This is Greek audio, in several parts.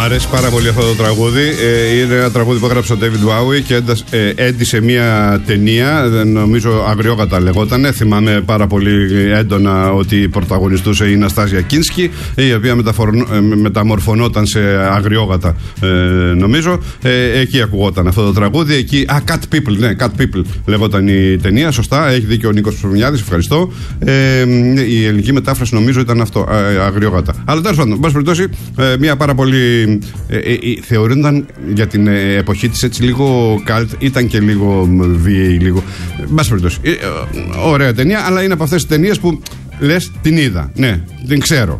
αρέσει πάρα πολύ αυτό το τραγούδι. Είναι ένα τραγούδι που έγραψε ο David Bowie και έντυσε μια ταινία, νομίζω Αγριόγατα λεγότανε. Θυμάμαι πάρα πολύ έντονα ότι πρωταγωνιστούσε η Ναστάζια Κίνσκι, η οποία μεταμορφωνόταν σε αγριόγατα, νομίζω. Εκεί ακουγόταν αυτό το τραγούδι. Εκεί, Cat People, ναι, Cat People λεγόταν η ταινία. Σωστά, έχει δίκιο ο Νίκος Ψωμιάδης, ευχαριστώ. Η ελληνική μετάφραση νομίζω ήταν αυτό, αγριόγατα. Αλλά τέλος πάντων, εν πάση περιπτώσει, μια πάρα πολύ. Θεωρούνταν για την εποχή της έτσι λίγο καλτ, ήταν και λίγο βίαιη, λίγο. Εν πάση περιπτώσει, ωραία ταινία, αλλά είναι από αυτές τις ταινίες που λες την είδα. Ναι, την ξέρω.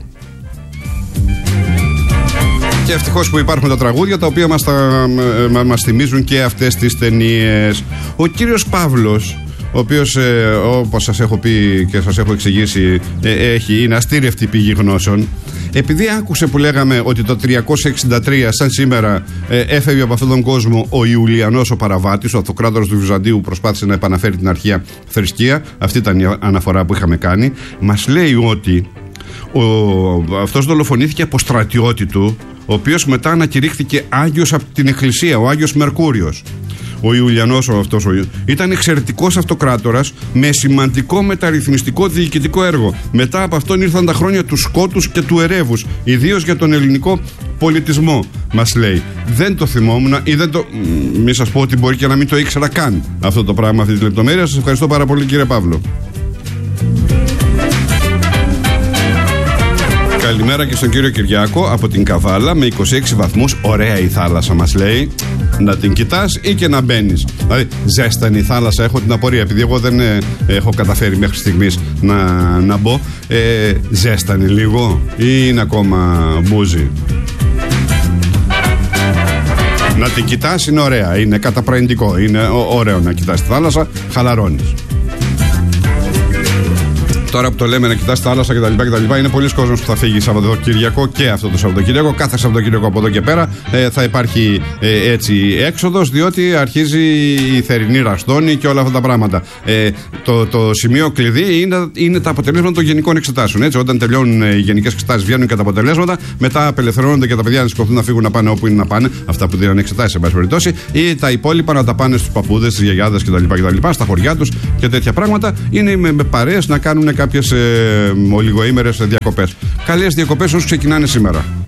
Και ευτυχώς που υπάρχουν τα τραγούδια τα οποία μας θυμίζουν και αυτές τις ταινίες. Ο κύριος Παύλος, ο οποίος, όπως σας έχω πει και σας έχω εξηγήσει, είναι αστήρευτη πηγή γνώσεων. Επειδή άκουσε που λέγαμε ότι το 363 σαν σήμερα έφευγε από αυτόν τον κόσμο ο Ιουλιανός ο Παραβάτης, ο αυτοκράτορας του Βυζαντίου, που προσπάθησε να επαναφέρει την αρχαία θρησκεία. Αυτή ήταν η αναφορά που είχαμε κάνει. Μας λέει ότι αυτός δολοφονήθηκε από στρατιώτη του, ο οποίος μετά ανακηρύχθηκε Άγιος από την Εκκλησία, ο Άγιος Μερκούριος. Ο Ιουλιανός αυτός ήταν εξαιρετικός αυτοκράτορας με σημαντικό μεταρρυθμιστικό διοικητικό έργο. Μετά από αυτόν ήρθαν τα χρόνια του σκότους και του ερεύους, ιδίως για τον ελληνικό πολιτισμό, μας λέει. Δεν το θυμόμουν ή μη σας πω ότι μπορεί και να μην το ήξερα καν αυτό το πράγμα, αυτή τη λεπτομέρεια. Σας ευχαριστώ πάρα πολύ, κύριε Παύλο. Καλημέρα και στον κύριο Κυριάκο από την Καβάλα με 26 βαθμούς. Ωραία η θάλασσα, μας λέει. Να την κοιτάς ή και να μπαίνεις. Δηλαδή, ζέστανη η θάλασσα, έχω την απορία. Επειδή εγώ δεν έχω καταφέρει μέχρι στιγμής να μπω. Ζέστανη λίγο ή είναι ακόμα μπούζι? Να την κοιτάς είναι ωραία. Είναι καταπραγητικό. Είναι ωραίο να κοιτάς τη θάλασσα. Χαλαρώνεις. Τώρα που το λέμε να κοιτάς τη θάλασσα κτλ. Είναι πολλοί κόσμος που θα φύγει Σαββατοκύριακο και αυτό το Σαββατοκύριακο. Κάθε Σαββατοκύριακο από εδώ και πέρα θα υπάρχει έτσι έξοδος, διότι αρχίζει η θερινή ραστόνη και όλα αυτά τα πράγματα. Το σημείο κλειδί είναι τα αποτελέσματα των γενικών εξετάσεων. Έτσι, όταν τελειώνουν οι γενικές εξετάσεις, βγαίνουν και τα αποτελέσματα. Μετά απελευθερώνονται και τα παιδιά να σηκωθούν να φύγουν να πάνε όπου είναι να πάνε. Αυτά που δίνουν εξετάσεις, εν πάση περιπτώσει. Ή τα υπόλοιπα να τα πάνε στους παππούδες, στις γιαγιάδες κτλ. Στα χωριά τους και τέτοια πράγματα. Είναι με παρέες να κάνουν κάποιες ολιγοήμερες διακοπές. Καλές διακοπές όσους ξεκινάνε σήμερα.